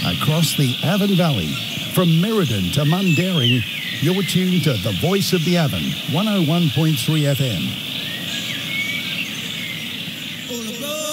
across the Avon Valley. From Merredin to Mundaring, you're tuned to the voice of the Avon, 101.3 FM.